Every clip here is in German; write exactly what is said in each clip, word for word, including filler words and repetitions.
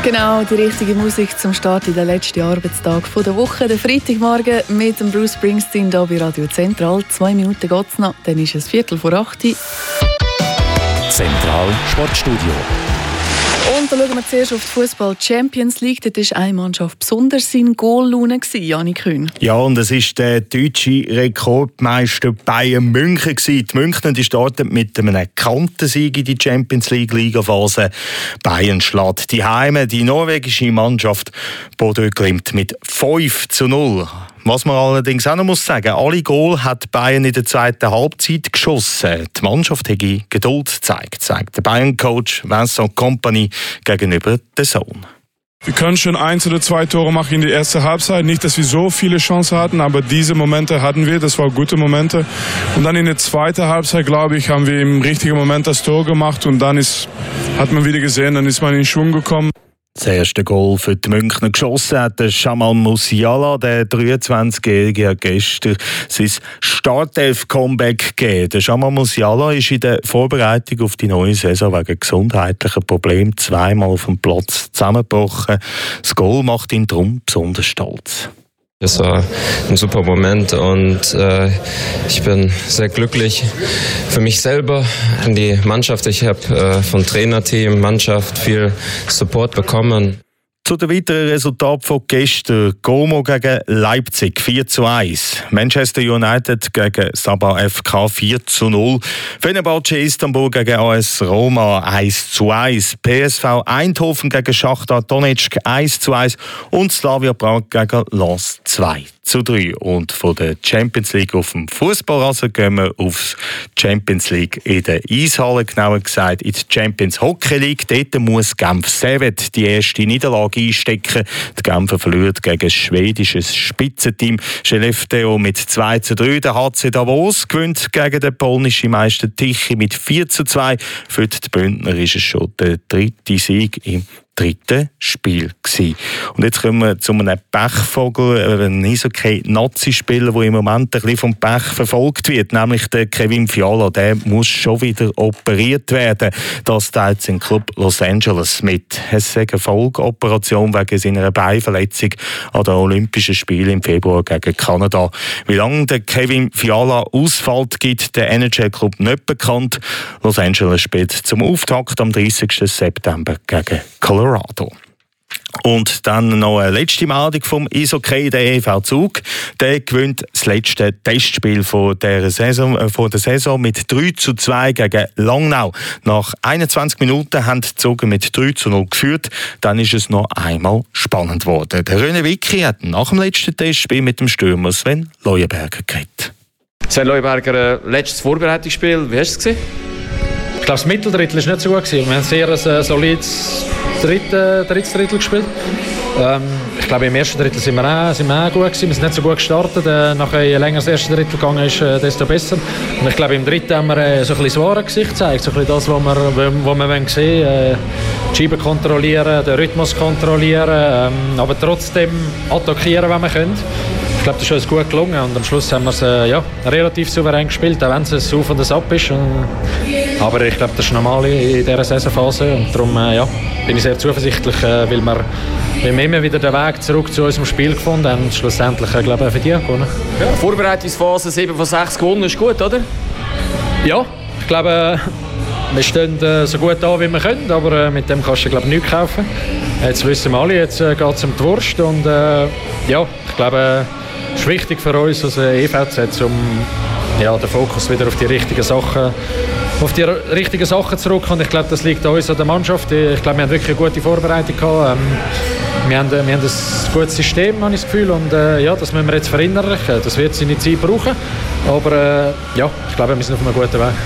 Genau, die richtige Musik zum Start in den letzten Arbeitstag der Woche. Der Freitagmorgen mit dem Bruce Springsteen hier bei Radio Zentral. Zwei Minuten geht es noch, dann ist es Viertel vor acht. Zentral Sportstudio. Und dann schauen wir zuerst auf die Fußball-Champions League. Dort war eine Mannschaft besonders in Goal-Laune, Janik Kühn. Ja, und es war der deutsche Rekordmeister Bayern München. Die Münchner die starten mit einem Kantensieg in die Champions League-Ligaphase. Bayern schlägt die Heime, die norwegische Mannschaft Bodø Glimt mit fünf zu null. Was man allerdings auch noch muss sagen, alle Goal hat Bayern in der zweiten Halbzeit geschossen. Die Mannschaft hat Geduld gezeigt, sagt der Bayern-Coach Vincent Kompany gegenüber der Zone. Wir können schon eins oder zwei Tore machen in der ersten Halbzeit. Nicht, dass wir so viele Chancen hatten, aber diese Momente hatten wir. Das waren gute Momente. Und dann in der zweiten Halbzeit, glaube ich, haben wir im richtigen Moment das Tor gemacht. Und dann ist, hat man wieder gesehen, dann ist man in Schwung gekommen. Das erste Goal für die Münchner geschossen hat der Jamal Musiala. Der dreiundzwanzigjährige hat gestern sein Startelf-Comeback gegeben. Der Jamal Musiala ist in der Vorbereitung auf die neue Saison wegen gesundheitlicher Probleme zweimal auf dem Platz zusammengebrochen. Das Goal macht ihn darum besonders stolz. Es war ein super Moment und äh, ich bin sehr glücklich für mich selber, an die Mannschaft. Ich habe äh, vom Trainerteam, Mannschaft viel Support bekommen. Zu den weiteren Resultaten von gestern. Como gegen Leipzig vier zu eins. Manchester United gegen Sabah F K vier zu null. Fenerbahce Istanbul gegen A S Roma eins zu eins. P S V Eindhoven gegen Schachtar Donetsk eins zu eins. Und Slavia Prag gegen Lens zwei zu drei. Und von der Champions League auf dem Fußballrasen gehen wir auf die Champions League in der Eishalle, genauer gesagt in die Champions Hockey League. Dort muss Genf Servette die erste Niederlage einstecken. Die Genfer verliert gegen ein schwedisches Spitzenteam Skellefteå mit zwei zu drei. Der H C Davos gewinnt gegen den polnischen Meister Tichy mit vier zu zwei. Für die Bündner ist es schon der dritte Sieg im dritten Spiel gewesen. Und jetzt kommen wir zu einem Pechvogel, einem Eishockey-Nazi-Spieler, der im Moment ein bisschen vom Pech verfolgt wird, nämlich der Kevin Fiala. Der muss schon wieder operiert werden. Das teilt sein Club Los Angeles mit. Es ist eine Folgeoperation wegen seiner Beinverletzung an den Olympischen Spielen im Februar gegen Kanada. Wie lange der Kevin Fiala ausfällt, gibt der N H L-Club nicht bekannt. Los Angeles spielt zum Auftakt am dreißigsten September gegen Colorado. Und dann noch eine letzte Meldung vom Eishockey, der E V Zug. Der gewinnt das letzte Testspiel von der Saison, äh, von der Saison mit drei zu zwei gegen Langnau. Nach einundzwanzig Minuten haben die Zuger mit drei zu null geführt. Dann ist es noch einmal spannend geworden. Der René Wicki hat nach dem letzten Testspiel mit dem Stürmer Sven Leuenberger geredet. Sven Leuenberger, letztes Vorbereitungsspiel, wie hast du es gesehen? Ich glaube, das Mitteldrittel war nicht so gut. Wir haben ein sehr ein solides dritte, drittes Drittel gespielt. Ähm, ich glaube, im ersten Drittel sind wir auch, sind wir auch gut gewesen. Wir sind nicht so gut gestartet. Äh, nachher, je länger das erste Drittel gegangen ist, äh, desto besser. Und ich glaube, im dritten haben wir äh, so ein bisschen das wahre Gesicht gezeigt. So ein bisschen das, was wir, was wir sehen wollen. Äh, die Scheibe kontrollieren, den Rhythmus kontrollieren. Ähm, aber trotzdem attackieren, wenn wir können. Ich glaube, das ist uns gut gelungen und am Schluss haben wir es äh, ja, relativ souverän gespielt, auch wenn es ein Auf und ein Ab ist. Und, aber ich glaube, das ist normal in dieser Saisonphase und darum äh, ja, bin ich sehr zuversichtlich, äh, weil wir, weil wir immer wieder den Weg zurück zu unserem Spiel gefunden haben und schlussendlich äh, glaube ich, verdient gewonnen. Ja, Vorbereitungsphase sieben von sechs gewonnen ist gut, oder? Ja, ich glaube, äh, wir stehen äh, so gut an, wie wir können, aber äh, mit dem kannst du glaube ich, nichts kaufen. Jetzt wissen wir alle, jetzt äh, geht es um die Wurst und äh, ja, ich glaube, äh, es ist wichtig für uns als E V Z, um ja, den Fokus wieder auf die richtigen Sachen, auf die richtigen Sachen zurückzukommen. Ich glaube, das liegt an uns, an der Mannschaft. Ich glaube, wir haben wirklich eine gute Vorbereitung gehabt. Ähm, wir, haben, wir haben ein gutes System, habe ich das Gefühl. Und äh, ja, das müssen wir jetzt verinnerlichen. Das wird seine Zeit brauchen. Aber äh, ja, ich glaube, wir sind auf einem guten Weg.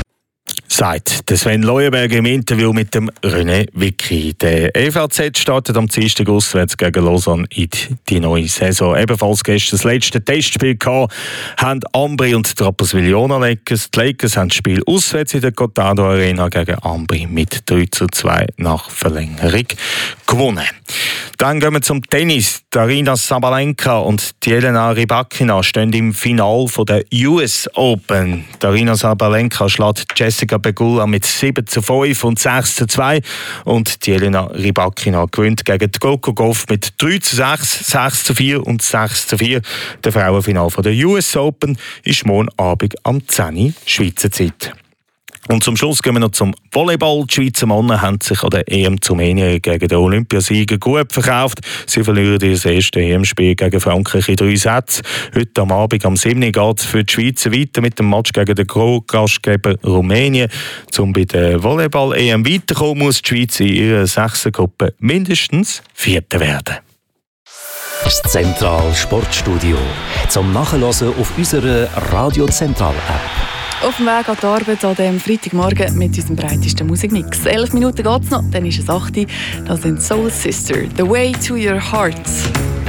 Sagt der Sven Leuenberger im Interview mit dem René Wicki. Der E V Z startet am Dienstag auswärts gegen Lausanne in die neue Saison. Ebenfalls gestern das letzte Testspiel gehabt, haben Ambri und die Rapperswil-Jona Lakers. Die Lakers haben das Spiel auswärts in der Cotado Arena gegen Ambri mit drei zu zwei nach Verlängerung gewonnen. Dann gehen wir zum Tennis. Aryna Sabalenka und Jelena Rybakina stehen im Finale der U S Open. Aryna Sabalenka schlägt Jessica Pegula mit sieben zu fünf und sechs zu zwei und Jelena Rybakina gewinnt gegen Coco Gauff mit drei zu sechs, sechs zu vier und sechs zu vier. Der Frauenfinale der U S Open ist morgen Abend am zehn Uhr Schweizer Zeit. Und zum Schluss gehen wir noch zum Volleyball. Die Schweizer Männer haben sich an der E M zu Rumänien gegen den Olympiasieger gut verkauft. Sie verlieren das erste E M-Spiel gegen Frankreich in drei Sätzen. Heute am Abend am sieben Uhr geht es für die Schweizer weiter mit dem Match gegen den Gastgeber Rumänien. Um bei der Volleyball-E M weiterzukommen, muss die Schweiz in ihrer Sechsergruppe mindestens Vierte werden. Das Zentral Sportstudio. Zum Nachhören auf unserer Radio Zentral App. Auf dem Weg an die Arbeit an diesem Freitagmorgen mit unserem breitesten Musikmix. Elf Minuten geht es noch, dann ist es acht Uhr. Das sind Soul Sister, The Way to Your Heart.